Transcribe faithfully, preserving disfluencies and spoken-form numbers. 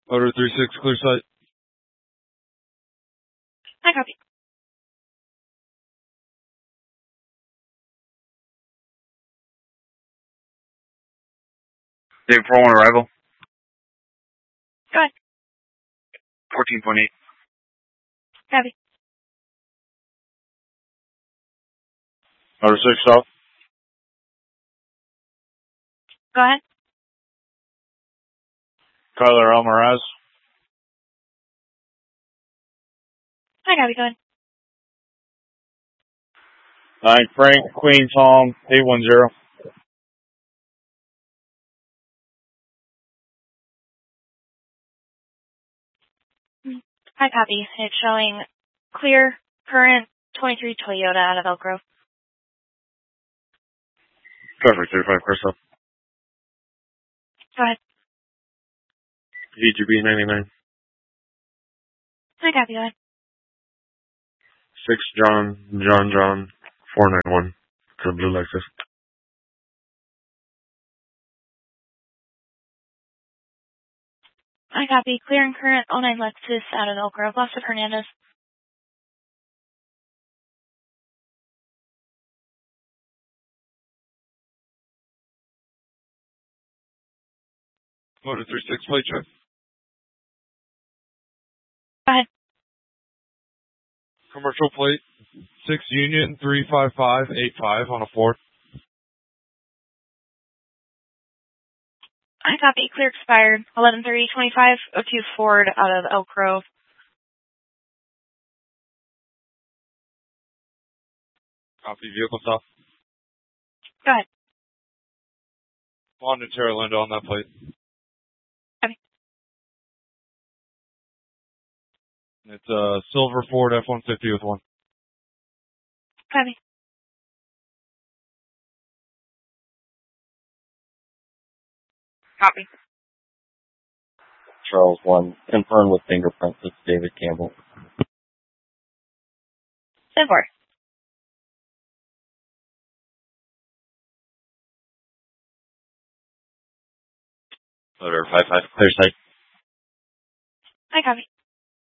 Motor three six, clear sight. I copy. Dave four one arrival. Go ahead. fourteen point eight. Copy. Motor six south. Go ahead. Kyler Almaraz. I copy. Go ahead. Nine Frank Queen Tom eight one zero. I copy. It's showing clear current twenty-three Toyota out of Elk Grove. Traffic thirty-five Crystal. Go ahead. E G B ninety-nine. I copy. Go ahead. six John John John four nine one. To the blue Lexus. I copy. Clear and current oh nine Lexus out of Elk Grove. Lost of Hernandez. Motor three six, plate check. Go ahead. Commercial plate six Union three five five eight five on a Ford. I copy. Clear expired. eleven thirty twenty-five oh two Ford out of Elk Grove. Copy, vehicle stop. Go ahead. On to Terra Linda on that plate. Copy. It's a silver Ford F one fifty with one. Copy. Copy. Charles one. Confirm with fingerprints. It's David Campbell. ten four. Motor five five. Clear sight. I copy.